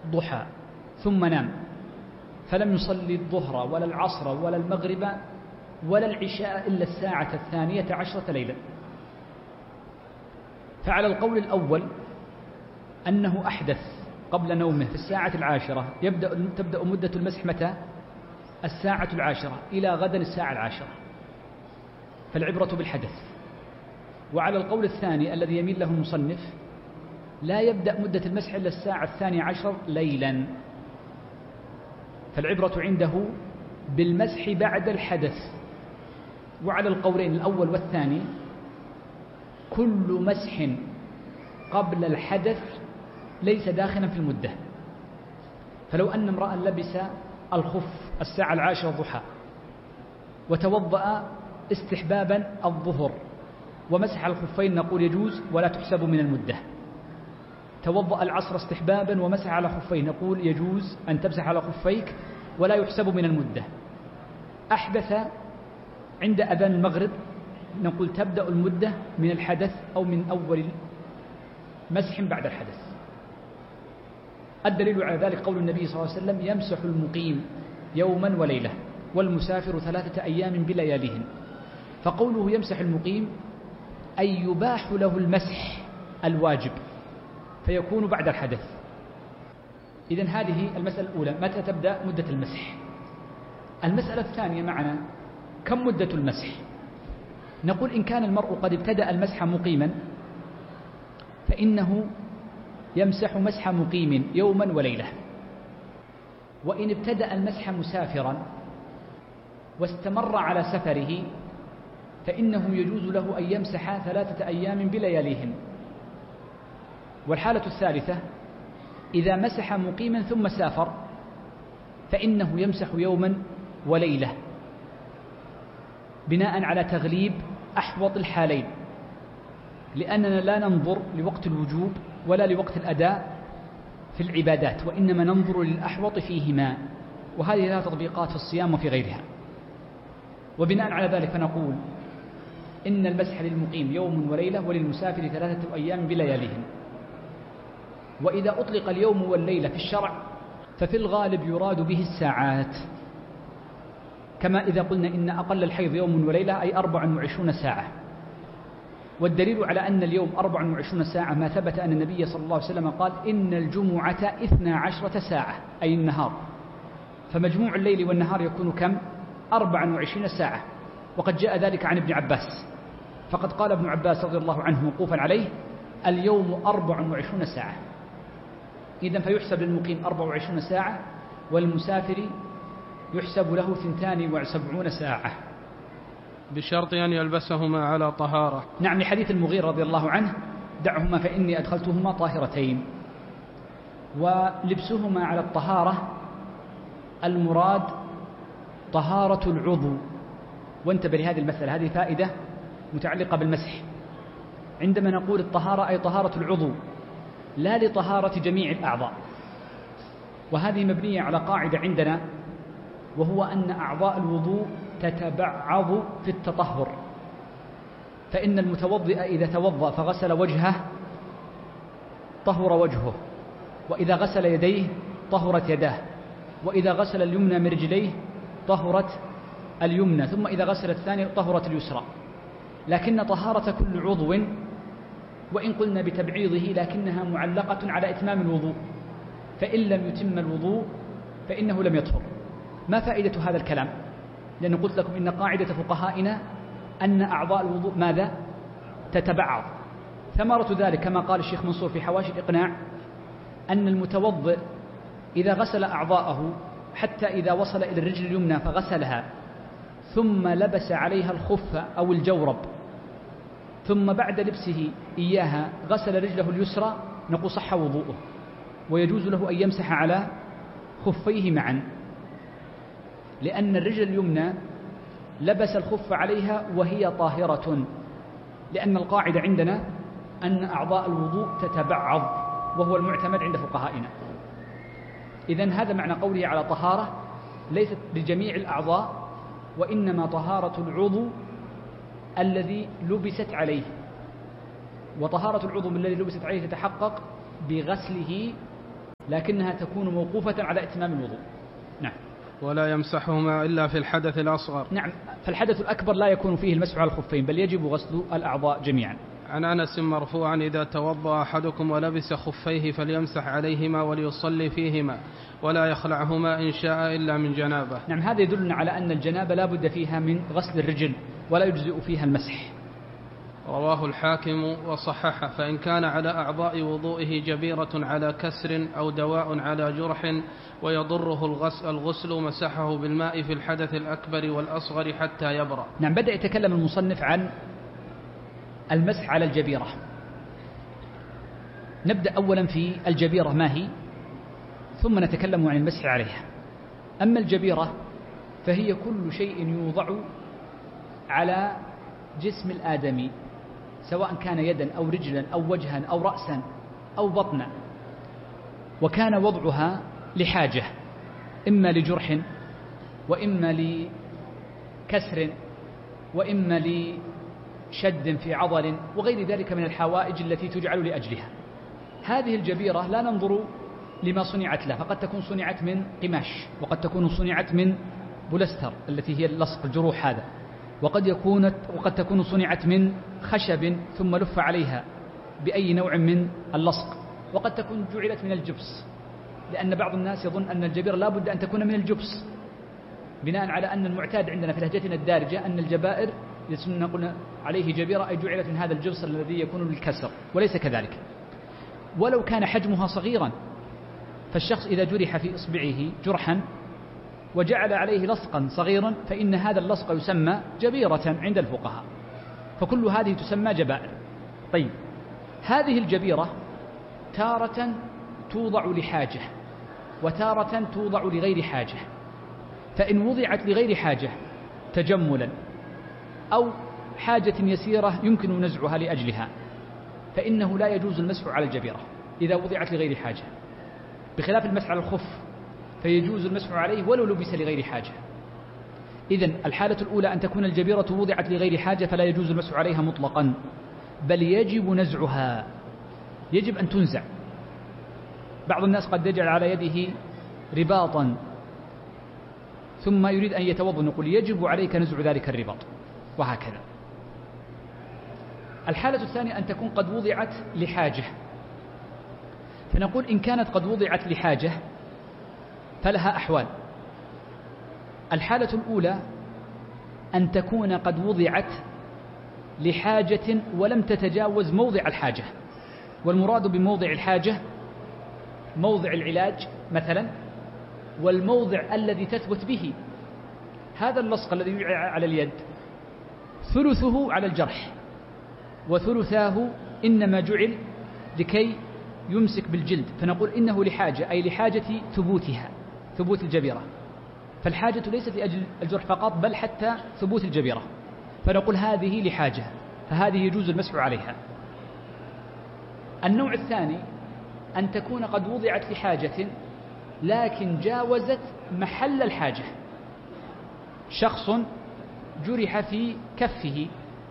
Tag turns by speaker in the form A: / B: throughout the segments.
A: ضحى ثم نام فلم يصلي الظهر ولا العصر ولا المغرب ولا العشاء إلا الساعة 12 ليلا، فعلى القول الأول أنه أحدث قبل نومه في الساعة 10 تبدأ مدة المسح متى؟ 10 إلى غدا 10، فالعبرة بالحدث. وعلى القول الثاني الذي يميل له المصنف لا يبدأ مدة المسح إلا الساعة 12 ليلا، فالعبرة عنده بالمسح بعد الحدث. وعلى القولين الأول والثاني كل مسح قبل الحدث ليس داخلا في المدة. فلو أن امرأ لبس الخف الساعة 10 ضحى وتوضأ استحبابا الظهر ومسح الخفين نقول يجوز ولا تحسب من المدة. توضأ العصر استحبابا ومسح على خفين نقول يجوز أن تمسح على خفيك ولا يحسب من المدة. أحدث عند أذان المغرب نقول تبدأ المدة من الحدث أو من أول مسح بعد الحدث. الدليل على ذلك قول النبي صلى الله عليه وسلم يمسح المقيم يوما وليلة والمسافر 3 أيام بلياليهن. فقوله يمسح المقيم أي يباح له المسح الواجب فيكون بعد الحدث. إذن هذه المسألة الأولى، متى تبدأ مدة المسح؟ المسألة الثانية معنا كم مدة المسح؟ نقول إن كان المرء قد ابتدأ المسح مقيما فإنه يمسح مسح مقيم يوما وليلة، وإن ابتدأ المسح مسافرا واستمر على سفره فإنه يجوز له أن يمسح 3 أيام بلياليهن. والحالة الثالثة إذا مسح مقيما ثم سافر فإنه يمسح يوما وليلة بناء على تغليب أحوط الحالين، لأننا لا ننظر لوقت الوجوب ولا لوقت الأداء في العبادات، وإنما ننظر للأحوط فيهما، وهذه لها تطبيقات في الصيام وفي غيرها. وبناء على ذلك فنقول إن المسح للمقيم يوم وليلة وللمسافر 3 أيام بلياليهن. وإذا أطلق اليوم والليلة في الشرع ففي الغالب يراد به الساعات، كما إذا قلنا إن أقل الحيض يوم وليلة أي 24 ساعة. والدليل على أن اليوم 24 ساعة ما ثبت أن النبي صلى الله عليه وسلم قال إن الجمعة 12 ساعة أي النهار، فمجموع الليل والنهار يكون كم؟ 24 ساعة. وقد جاء ذلك عن ابن عباس، فقد قال ابن عباس رضي الله عنه موقوفا عليه اليوم 24 ساعة. إذن فيحسب للمقيم 24 ساعة والمسافر يحسب له 72 ساعة
B: بشرط أن يلبسهما على طهارة.
A: نعم، لحديث المغيرة رضي الله عنه دعهما فإني أدخلتهما طاهرتين. ولبسهما على الطهارة المراد طهارة العضو. وانتبه لهذه المسألة، هذه فائدة متعلقة بالمسح. عندما نقول الطهارة أي طهارة العضو لا لطهارة جميع الأعضاء، وهذه مبنية على قاعدة عندنا، وهو أن أعضاء الوضوء تتبعض في التطهر. فإن المتوضئ إذا توضأ فغسل وجهه طهر وجهه، وإذا غسل يديه طهرت يداه، وإذا غسل اليمنى من رجليه طهرت اليمنى، ثم إذا غسل الثاني طهرت اليسرى. لكن طهارة كل عضو وإن قلنا بتبعيضه لكنها معلقة على إتمام الوضوء، فإن لم يتم الوضوء فإنه لم يطهر. ما فائدة هذا الكلام؟ لأن قلت لكم إن قاعدة فقهائنا أن أعضاء الوضوء ماذا؟ تتبعض. ثمرة ذلك كما قال الشيخ منصور في حواشي الإقناع أن المتوضئ إذا غسل أعضاءه حتى إذا وصل إلى الرجل اليمنى فغسلها ثم لبس عليها الخف أو الجورب ثم بعد لبسه إياها غسل رجله اليسرى نقول صح وضوءه، ويجوز له أن يمسح على خفيه معا، لأن الرجل اليمنى لبس الخف عليها وهي طاهرة، لأن القاعدة عندنا أن أعضاء الوضوء تتبعض، وهو المعتمد عند فقهائنا. إذن هذا معنى قوله على طهارة ليست لجميع الأعضاء، وإنما طهارة العضو الذي لبست عليه. وطهارة العضو الذي لبست عليه تتحقق بغسله لكنها تكون موقوفة على إتمام الوضوء. نعم.
B: ولا يمسحهما إلا في الحدث الأصغر.
A: نعم، فالحدث الأكبر لا يكون فيه المسح على الخفين، بل يجب غسل الأعضاء جميعا.
B: عن أنس مرفوعا: إذا توضأ أحدكم ولبس خفيه فليمسح عليهما وليصلي فيهما ولا يخلعهما إن شاء إلا من جنابه.
A: نعم، هذا يدلنا على أن الجنابة لا بد فيها من غسل الرجل ولا يجزئ فيها المسح.
B: رواه الحاكم وصححه. فإن كان على أعضاء وضوئه جبيرة على كسر أو دواء على جرح ويضره الغسل مسحه بالماء في الحدث الأكبر والأصغر حتى يبرأ.
A: نعم، بدأ يتكلم المصنف عن المسح على الجبيرة. نبدأ أولا في الجبيرة ما هي، ثم نتكلم عن المسح عليها. أما الجبيرة فهي كل شيء يوضع على جسم الآدمي، سواء كان يدا أو رجلا أو وجها أو رأسا أو بطنا، وكان وضعها لحاجة، إما لجرح وإما لكسر وإما لشد في عضل وغير ذلك من الحوائج التي تجعل لأجلها. هذه الجبيرة لا ننظر لما صنعت له، فقد تكون صنعت من قماش، وقد تكون صنعت من بولستر التي هي اللصق الجروح هذا، وقد تكون صنعت من خشب ثم لف عليها بأي نوع من اللصق، وقد تكون جعلت من الجبس، لأن بعض الناس يظن أن الجبيرة لا بد أن تكون من الجبس، بناء على أن المعتاد عندنا في لهجتنا الدارجة أن الجبائر نقول عليه جبيرة أي جعلت من هذا الجبس الذي يكون للكسر، وليس كذلك. ولو كان حجمها صغيرا، فالشخص إذا جرح في إصبعه جرحا وجعل عليه لصقا صغيرا فإن هذا اللصق يسمى جبيرة عند الفقهاء، فكل هذه تسمى جبائر. طيب، هذه الجبيرة تارة توضع لحاجة وتارة توضع لغير حاجة، فإن وضعت لغير حاجة تجملا أو حاجة يسيرة يمكن نزعها لأجلها فإنه لا يجوز المسح على الجبيرة إذا وضعت لغير حاجة، بخلاف المسح على الخف فيجوز المسح عليه ولو لبس لغير حاجة. إذن الحالة الأولى أن تكون الجبيرة وضعت لغير حاجة فلا يجوز المسح عليها مطلقا، بل يجب نزعها، يجب أن تنزع. بعض الناس قد يجعل على يده رباطا ثم يريد أن يتوضأ، نقول يجب عليك نزع ذلك الرباط، وهكذا. الحالة الثانية أن تكون قد وضعت لحاجة، فنقول إن كانت قد وضعت لحاجة فلها أحوال. الحالة الأولى أن تكون قد وضعت لحاجة ولم تتجاوز موضع الحاجة، والمراد بموضع الحاجة موضع العلاج مثلا، والموضع الذي تثبت به. هذا اللصق الذي يوضع على اليد ثلثه على الجرح وثلثاه إنما جعل لكي يمسك بالجلد، فنقول إنه لحاجة، أي لحاجة ثبوتها، ثبوت الجبيرة، فالحاجة ليست لأجل الجرح فقط بل حتى ثبوت الجبيرة، فنقول هذه لحاجة، فهذه يجوز المسح عليها. النوع الثاني أن تكون قد وضعت لحاجة لكن جاوزت محل الحاجة، شخص جرح في كفه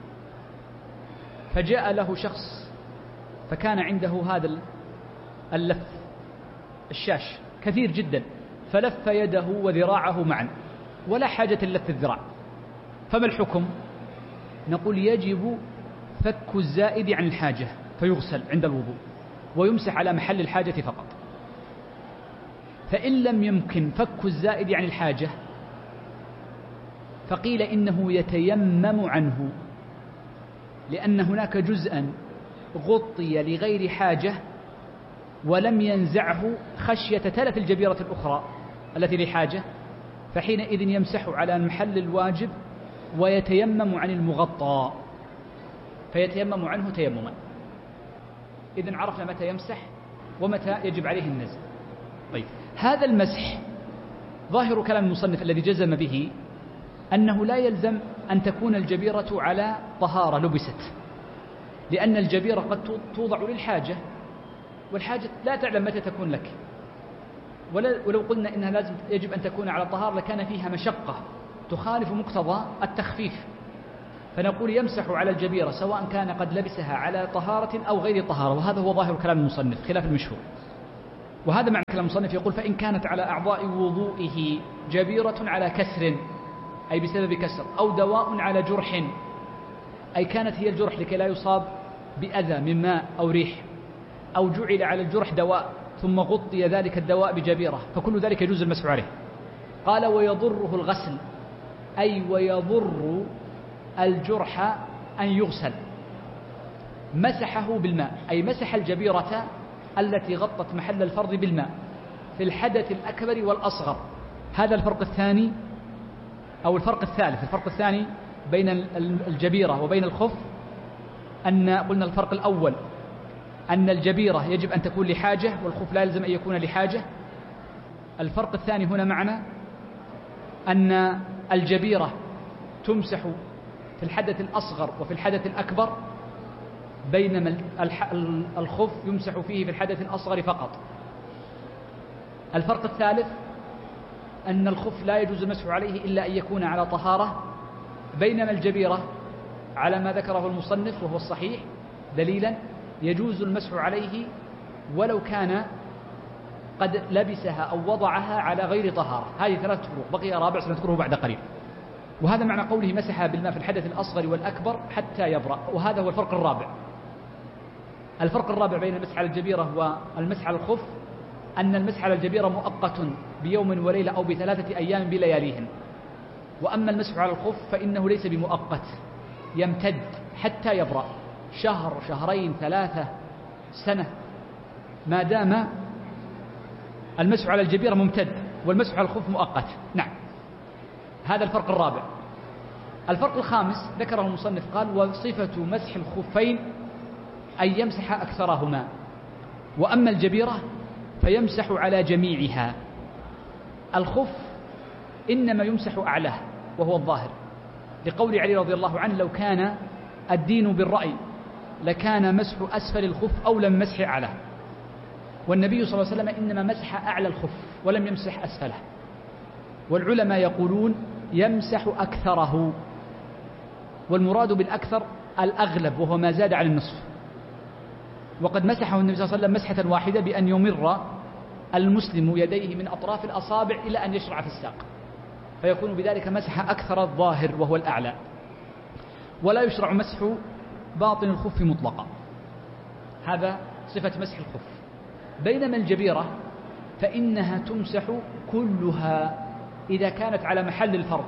A: فجاء له شخص فكان عنده هذا اللف الشاش كثير جدا، فلف يده وذراعه معا ولا حاجة لف الذراع، فما الحكم؟ نقول يجب فك الزائد عن الحاجة فيغسل عند الوضوء ويمسح على محل الحاجة فقط. فإن لم يمكن فك الزائد عن الحاجة فقيل إنه يتيمم عنه، لأن هناك جزءا غطي لغير حاجة ولم ينزعه خشية تلف الجبيرة الأخرى التي لحاجة، فحينئذ يمسح على المحل الواجب ويتيمم عن المغطى، فيتيمم عنه تيمما. إذن عرفنا متى يمسح ومتى يجب عليه النزع. طيب، هذا المسح ظاهر كلام المصنف الذي جزم به أنه لا يلزم أن تكون الجبيرة على طهارة لبست، لأن الجبيرة قد توضع للحاجة والحاجة لا تعلم متى تكون لك، ولو قلنا إنها لازم يجب أن تكون على طهارة لكان فيها مشقة تخالف مقتضى التخفيف، فنقول يمسح على الجبيرة سواء كان قد لبسها على طهارة أو غير طهارة، وهذا هو ظاهر كلام المصنف خلاف المشهور. وهذا معنى كلام المصنف، يقول فإن كانت على أعضاء وضوئه جبيرة على كسر أي بسبب كسر، أو دواء على جرح أي كانت هي الجرح لكي لا يصاب بأذى من ماء أو ريح، أو جعل على الجرح دواء ثم غطي ذلك الدواء بجبيرة، فكل ذلك يجوز المسح عليه. قال ويضره الغسل أي ويضر الجرح أن يغسل. مسحه بالماء أي مسح الجبيرة التي غطت محل الفرض بالماء في الحدث الأكبر والأصغر. هذا الفرق الثاني أو الفرق الثالث. الفرق الثاني بين الجبيرة وبين الخف أن قلنا الفرق الأول أن الجبيرة يجب أن تكون لحاجة والخف لا يلزم أن يكون لحاجة. الفرق الثاني هنا معنا أن الجبيرة تمسح في الحدث الأصغر وفي الحدث الأكبر، بينما الخف يمسح فيه في الحدث الأصغر فقط. الفرق الثالث أن الخف لا يجوز المسح عليه إلا أن يكون على طهارة، بينما الجبيرة على ما ذكره المصنف وهو الصحيح دليلا يجوز المسح عليه ولو كان قد لبسها أو وضعها على غير طهارة. هذه ثلاث فروق، بقي رابع سنذكره بعد قليل. وهذا معنى قوله مسح بالماء في الحدث الأصغر والأكبر حتى يبرأ، وهذا هو الفرق الرابع. الفرق الرابع بين المسح على الجبيرة والمسح على الخف أن المسح على الجبيرة مؤقت بيوم وليلة أو ب3 أيام بلياليهن، وأما المسح على الخف فإنه ليس بمؤقت، يمتد حتى يبرأ، شهر، شهرين، 3 سنة، ما دام المسح على الجبيرة ممتد والمسح على الخف مؤقت. نعم، هذا الفرق الرابع. الفرق الخامس ذكره المصنف قال وصفة مسح الخفين أن يمسح أكثرهما، وأما الجبيرة فيمسح على جميعها. الخف إنما يمسح أعلاه وهو الظاهر، لقول علي رضي الله عنه لو كان الدين بالرأي لكان مسح أسفل الخف أولى من مسح أعلاه، والنبي صلى الله عليه وسلم إنما مسح أعلى الخف ولم يمسح أسفله. والعلماء يقولون يمسح أكثره، والمراد بالأكثر الأغلب وهو ما زاد عن النصف. وقد مسحه النبي صلى الله عليه وسلم مسحة واحدة بأن يمر المسلم يديه من أطراف الأصابع إلى أن يشرع في الساق، فيكون بذلك مسح أكثر الظاهر وهو الأعلى. ولا يشرع مسح باطن الخف مطلقا، هذا صفة مسح الخف. بينما الجبيرة فإنها تمسح كلها إذا كانت على محل الفرض،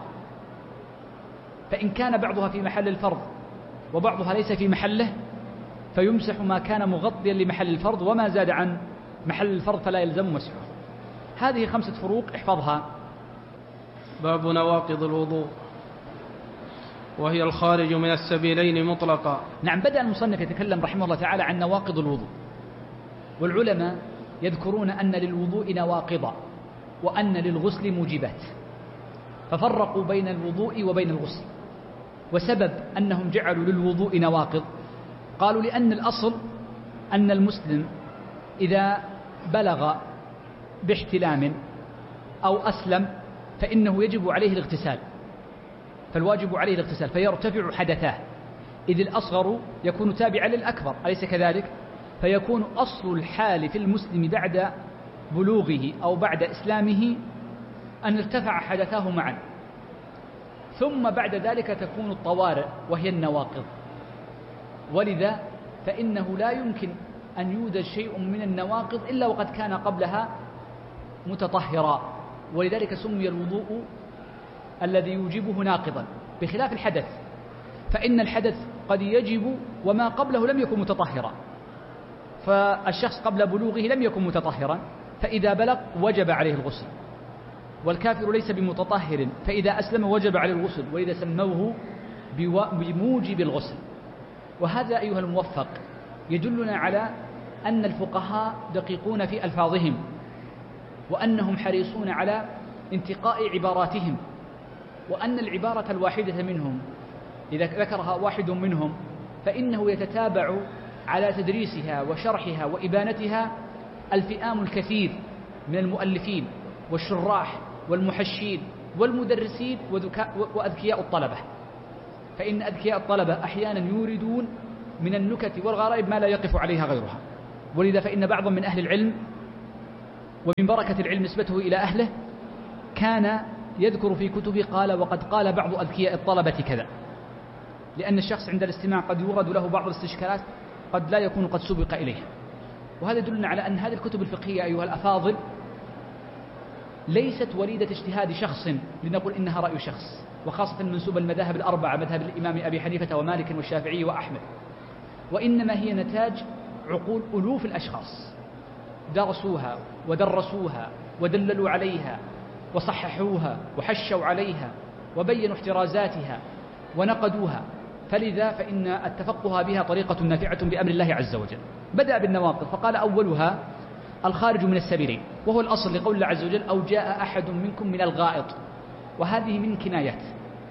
A: فإن كان بعضها في محل الفرض وبعضها ليس في محله فيمسح ما كان مغطيا لمحل الفرض، وما زاد عن محل الفرض فلا يلزم مسحه. هذه 5 فروق احفظها.
B: باب نواقض الوضوء، وهي الخارج من السبيلين مطلقا.
A: نعم، بدأ المصنف يتكلم رحمه الله تعالى عن نواقض الوضوء، والعلماء يذكرون أن للوضوء نواقض وأن للغسل موجبات، ففرقوا بين الوضوء وبين الغسل. وسبب أنهم جعلوا للوضوء نواقض قالوا لأن الأصل أن المسلم إذا بلغ باحتلام أو أسلم فإنه يجب عليه الاغتسال، فالواجب عليه الاغتسال فيرتفع حدثاه، إذ الأصغر يكون تابعا للأكبر، أليس كذلك؟ فيكون أصل الحال في المسلم بعد بلوغه أو بعد إسلامه أن ارتفع حدثاه معا، ثم بعد ذلك تكون الطوارئ وهي النواقض. ولذا فإنه لا يمكن أن يوجد شيء من النواقض إلا وقد كان قبلها متطهرا، ولذلك سمي الوضوء الذي يوجبه ناقضا، بخلاف الحدث فإن الحدث قد يجب وما قبله لم يكن متطهرا، فالشخص قبل بلوغه لم يكن متطهرا فإذا بلغ وجب عليه الغسل، والكافر ليس بمتطهر فإذا أسلم وجب عليه الغسل، وإذا سموه بموجب الغسل. وهذا أيها الموفق يدلنا على أن الفقهاء دقيقون في ألفاظهم، وأنهم حريصون على انتقاء عباراتهم، وأن العبارة الواحدة منهم إذا ذكرها واحد منهم فإنه يتتابع على تدريسها وشرحها وإبانتها الفئام الكثير من المؤلفين والشراح والمحشين والمدرسين وأذكياء الطلبة، فإن أذكياء الطلبة أحيانا يوردون من النكت والغرائب ما لا يقف عليها غيرها. ولذا فإن بعض من أهل العلم ومن بركة العلم نسبته إلى أهله كان يذكر في كتبه قال وقد قال بعض أذكياء الطلبة كذا، لأن الشخص عند الاستماع قد يورد له بعض الاستشكالات قد لا يكون قد سبق إليه. وهذا يدلنا على أن هذه الكتب الفقهية أيها الأفاضل ليست وليدة اجتهاد شخص لنقول إنها رأي شخص، وخاصة منسوب المذاهب الأربعة مذهب الإمام أبي حنيفة ومالك والشافعي وأحمد، وإنما هي نتاج عقول ألوف الأشخاص درسوها ودرسوها ودللوا عليها وصححوها وحشوا عليها وبينوا احترازاتها ونقدوها، فلذا فإن التفقه بها طريقة نافعة بأمر الله عز وجل. بدأ بالنواقض فقال أولها الخارج من السبيلين، وهو الأصل لقول الله عز وجل أو جاء أحد منكم من الغائط، وهذه من كنايات.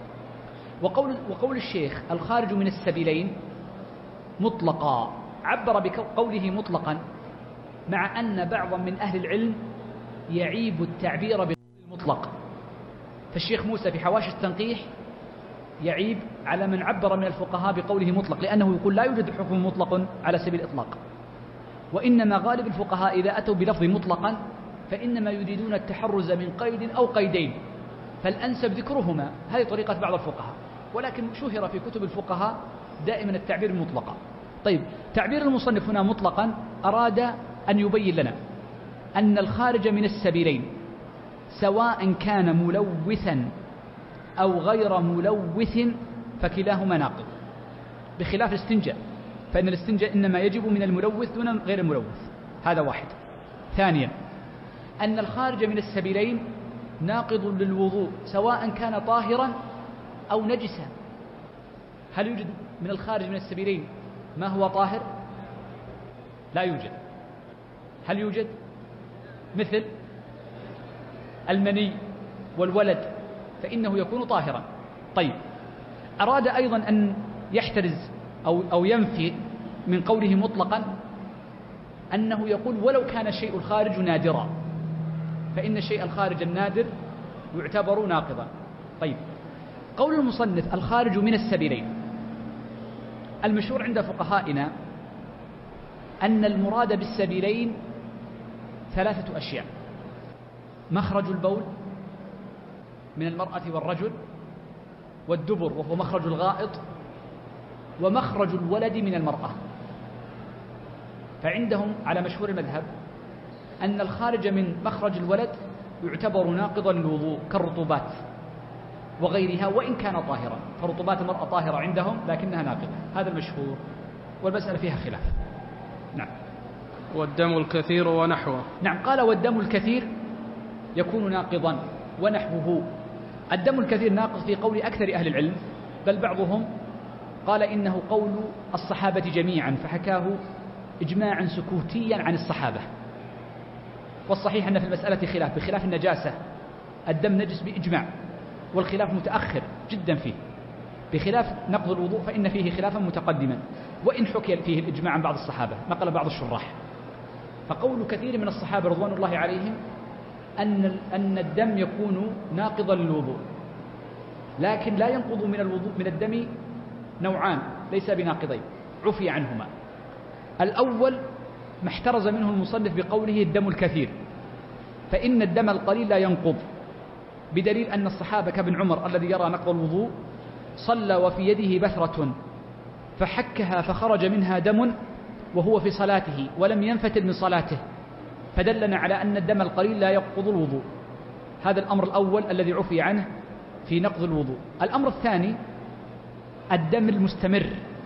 A: وقول الشيخ الخارج من السبيلين مطلقا، عبر بقوله مطلقا، مع أن بعضا من أهل العلم يعيب التعبير بالمطلق. فالشيخ موسى في حواشي التنقيح يعيب على من عبر من الفقهاء بقوله مطلق، لأنه يقول لا يوجد حكم مطلق على سبيل الإطلاق، وإنما غالب الفقهاء إذا أتوا بلفظ مطلقا فإنما يريدون التحرز من قيد أو قيدين، فالأنسب ذكرهما. هذه طريقة بعض الفقهاء، ولكن شهر في كتب الفقهاء دائما التعبير مطلقا. طيب، تعبير المصنف هنا مطلقا أراد أن يبين لنا أن الخارج من السبيلين سواء كان ملوثا أو غير ملوث فكلاهما ناقض، بخلاف الاستنجاء، فإن الاستنجاء إنما يجب من الملوث دون غير الملوث. هذا واحد. ثانيا أن الخارج من السبيلين ناقض للوضوء سواء كان طاهرا أو نجسا. هل يوجد من الخارج من السبيلين ما هو طاهر؟ لا يوجد. هل يوجد؟ مثل المني والولد فإنه يكون طاهرا. طيب، أراد أيضا أن يحترز أو ينفي من قوله مطلقا أنه يقول ولو كان الشيء الخارج نادرا، فإن الشيء الخارج النادر يعتبر ناقضا. طيب، قول المصنف الخارج من السبيلين، المشهور عند فقهائنا أن المراد بالسبيلين ثلاثة أشياء: مخرج البول من المرأة والرجل، والدبر وهو مخرج الغائط، ومخرج الولد من المرأة. فعندهم على مشهور المذهب أن الخارج من مخرج الولد يعتبر ناقضا للوضوء كالرطوبات وغيرها وإن كان طاهرا، فرطوبات المرأة طاهرة عندهم لكنها ناقضة. هذا المشهور، والمسألة فيها خلاف. نعم.
B: والدم الكثير ونحوه.
A: نعم، قال والدم الكثير يكون ناقضا ونحوه. الدم الكثير ناقض في قول أكثر أهل العلم، بل بعضهم قال إنه قول الصحابة جميعا، فحكاه إجماعا سكوتيا عن الصحابة. والصحيح أن في المسألة خلاف، بخلاف النجاسة الدم نجس بإجماع، والخلاف متأخر جدا فيه، بخلاف نقض الوضوء فإن فيه خلافا متقدما، وإن حكي فيه الإجماع عن بعض الصحابة نقل بعض الشراح. فقول كثير من الصحابة رضوان الله عليهم أن الدم يكون ناقضا للوضوء، لكن لا ينقض من الوضوء من الدم نوعان ليس بناقضين عفي عنهما. الأول ما احترز منه المصنف بقوله الدم الكثير، فإن الدم القليل لا ينقض، بدليل أن الصحابة كابن عمر الذي يرى نقض الوضوء صلى وفي يده بثرة فحكها فخرج منها دم وهو في صلاته ولم ينفتل من صلاته، فدلنا على أن الدم القليل لا ينقض الوضوء. هذا الأمر الأول الذي عفي عنه في نقض الوضوء. الأمر الثاني الدم المستمر،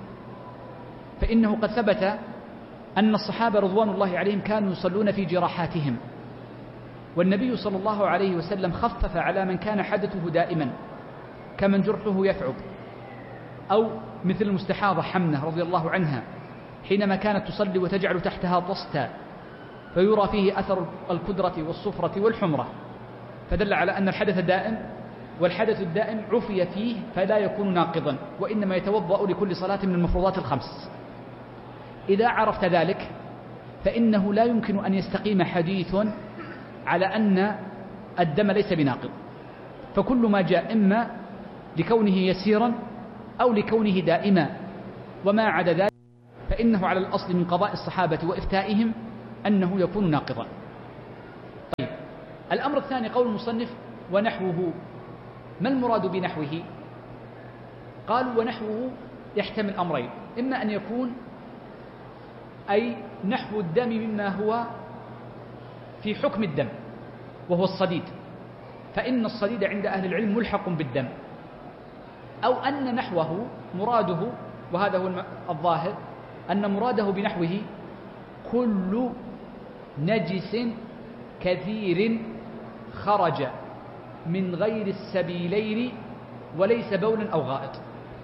A: فإنه قد ثبت أن الصحابة رضوان الله عليهم كانوا يصلون في جراحاتهم، والنبي صلى الله عليه وسلم خفف على من كان حدثه دائما كمن جرحه يثعب، أو مثل المستحاضة حمنة رضي الله عنها حينما كانت تصلي وتجعل تحتها طستا فيرى فيه أثر الكدرة والصفرة والحمرة، فدل على أن الحدث دائم، والحدث الدائم عفي فيه فلا يكون ناقضا، وإنما يتوضأ لكل صلاة من المفروضات الخمس. إذا عرفت ذلك فإنه لا يمكن أن يستقيم حديث على أن الدم ليس بناقض، فكل ما جاء إما لكونه يسيرا أو لكونه دائما، وما عدا ذلك فإنه على الأصل من قضاء الصحابة وإفتائهم أنه يكون ناقضا. الأمر الثاني قول المصنف ونحوه. ما المراد بنحوه؟ قالوا ونحوه يحتمل أمرين، إما أن يكون أي نحو الدم مما هو في حكم الدم وهو الصديد، فإن الصديد عند أهل العلم ملحق بالدم، أو أن نحوه مراده، وهذا هو الظاهر، أن مراده بنحوه كل نجس كثير خرج من غير السبيلين وليس بولا أو غائط.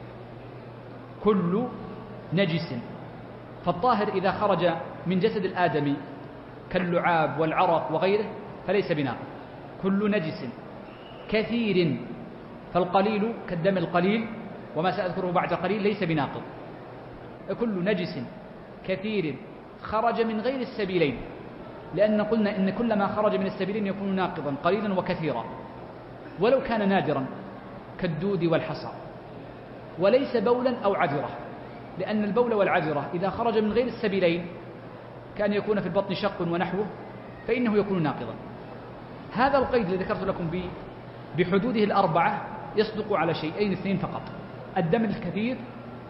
A: كل نجس، فالطاهر إذا خرج من جسد الآدمي كاللعاب والعرق وغيره فليس بناقض. كل نجس كثير، فالقليل كالدم القليل وما سأذكره بعد قليل ليس بناقض. كل نجس كثير خرج من غير السبيلين، لأن قلنا إن كل ما خرج من السبيلين يكون ناقضا قليلا وكثيرا، ولو كان نادرا كالدود والحصى، وليس بولا أو عذرة، لأن البول والعذرة إذا خرج من غير السبيلين كان يكون في البطن شق ونحوه فإنه يكون ناقضا. هذا القيد الذي ذكرت لكم بحدوده الأربعة يصدق على شيئين اثنين فقط: الدم الكثير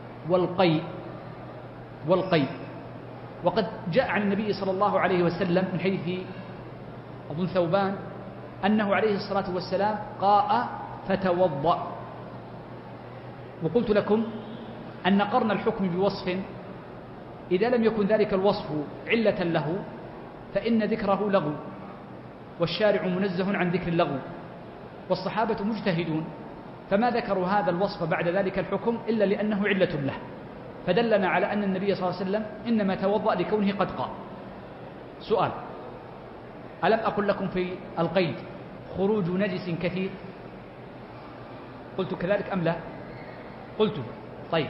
A: والقيء. وقد جاء عن النبي صلى الله عليه وسلم من حديث أظن ثوبان أنه عليه الصلاة والسلام قاء فتوضأ. وقلت لكم أن قرن الحكم بوصف إذا لم يكن ذلك الوصف علة له فإن ذكره لغو، والشارع منزه عن ذكر اللغو، والصحابة مجتهدون، فما ذكروا هذا الوصف بعد ذلك الحكم إلا لأنه علة له، فدلنا على أن النبي صلى الله عليه وسلم إنما توضأ لكونه قد قاء. سؤال: ألم أقل لكم في القيد خروج نجس كثير؟ قلت كذلك أم لا؟ قلت. طيب،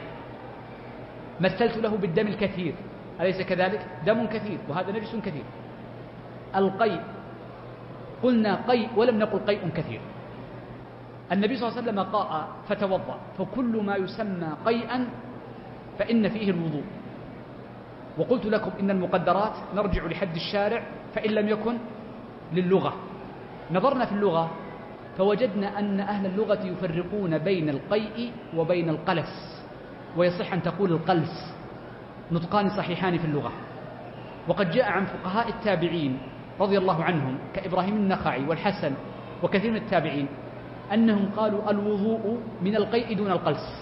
A: مثلت له بالدم الكثير، أليس كذلك؟ دم كثير وهذا نجس كثير. القيء قلنا قيء ولم نقل قيء كثير. النبي صلى الله عليه وسلم قاء فتوضأ، فكل ما يسمى قيئا فإن فيه الوضوء. وقلت لكم إن المقدرات نرجع لحد الشارع فإن لم يكن للغة. نظرنا في اللغة فوجدنا أن أهل اللغة يفرقون بين القيء وبين القلس، ويصح أن تقول القلس، نطقان صحيحان في اللغة. وقد جاء عن فقهاء التابعين رضي الله عنهم كإبراهيم النخعي والحسن وكثير من التابعين أنهم قالوا الوضوء من القيء دون القلس،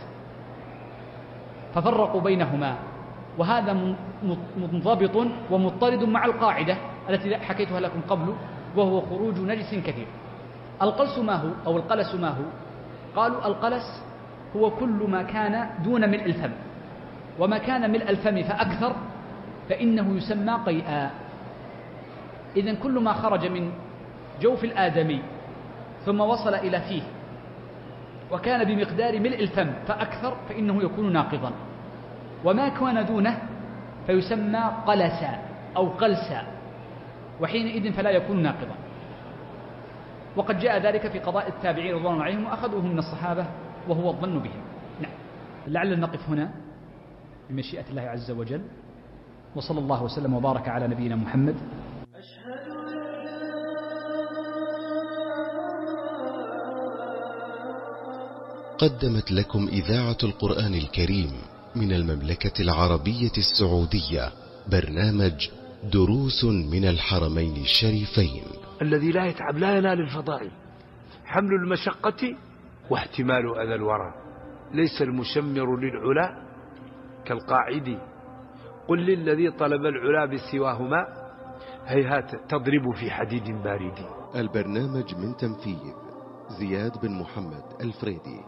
A: ففرقوا بينهما، وهذا منضبط ومضطرد مع القاعدة التي حكيتها لكم قبل، وهو خروج نجس كثير. القلس ما هو أو القلس ما هو؟ قالوا القلس هو كل ما كان دون ملء الفم، وما كان ملء الفم فأكثر فإنه يسمى قيئا. إذن كل ما خرج من جوف الآدمي ثم وصل إلى فيه وكان بمقدار ملء الفم فأكثر فإنه يكون ناقضا، وما كان دونه فيسمى قلسا أو قلسا، وحينئذ فلا يكون ناقضا. وقد جاء ذلك في قضاء التابعين رضوان الله عليهم وأخذوه من الصحابة وهو الظن بهم. نعم، لعل نقف هنا بمشيئة الله عز وجل، وصلى الله وسلم وبارك على نبينا محمد.
C: قدمت لكم إذاعة القرآن الكريم من المملكة العربية السعودية برنامج دروس من الحرمين الشريفين.
D: الذي لا يتعب لا ينال الفضائل. حمل المشقة واحتمال أذى الورى. ليس المشمر للعلا كالقاعد. قل للذي طلب العلا بسواهما هيهات تضرب في حديد بارد.
C: البرنامج من تنفيذ زياد بن محمد الفريدي.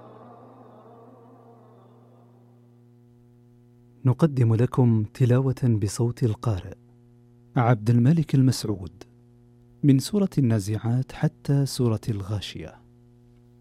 E: نقدم لكم تلاوة بصوت القارئ عبد الملك المسعود من سورة النازعات حتى سورة الغاشية.